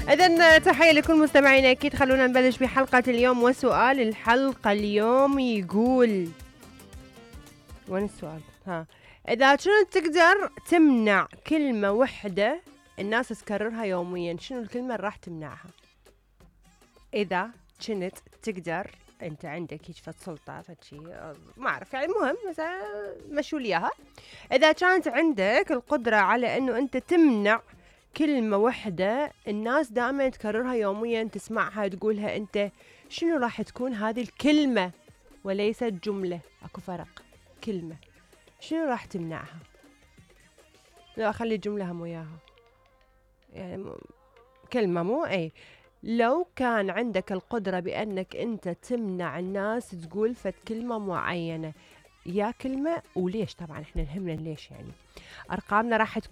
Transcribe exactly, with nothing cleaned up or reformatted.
إذن تحية لكل مستمعينا أكيد. خلونا نبلش بحلقة اليوم، وسؤال الحلقة اليوم يقول، وين السؤال؟ ها، إذا كنت تقدر تمنع كلمة واحدة الناس تكررها يوميا، شنو الكلمة اللي راح تمنعها؟ إذا كنت تقدر، أنت عندك هيك فد سلطة فد شي ما أعرف يعني، المهم مثلا مشوا لي إياها. إذا كانت عندك القدرة على إنه أنت تمنع كلمة واحدة الناس دائما تكررها يوميا، تسمعها تقولها أنت، شنو راح تكون هذه الكلمة؟ وليست جملة، أكو فرق. كلمة شنو راح تمنعها؟ لا أخلي جملة هم وياها، يعني م... كلمة مو أي. لو كان عندك القدرة بأنك أنت تمنع الناس تقول فد كلمة معينة، يا كلمة وليش؟ طبعا احنا نهمنا ليش يعني. أرقامنا راح